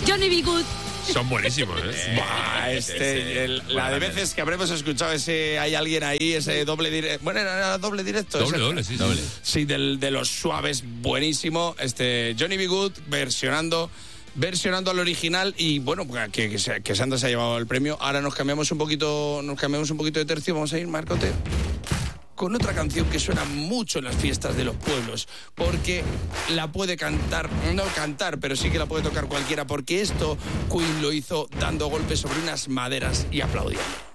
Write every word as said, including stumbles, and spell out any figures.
Johnny B. Good. Son buenísimos, ¿eh? Buah, este, el, la de veces que habremos escuchado ese, hay alguien ahí, ese doble directo. Bueno, era doble directo. Doble, ese, doble, sí, doble. sí. Sí, del, de los suaves, buenísimo. Este, Johnny B. Good versionando, versionando al original y bueno, que, que, se, que Sandra se ha llevado el premio. Ahora nos cambiamos un poquito, nos cambiamos un poquito de tercio. Vamos a ir, Marcote, con otra canción que suena mucho en las fiestas de los pueblos, porque la puede cantar, no cantar, pero sí que la puede tocar cualquiera, porque esto Queen lo hizo dando golpes sobre unas maderas y aplaudiendo.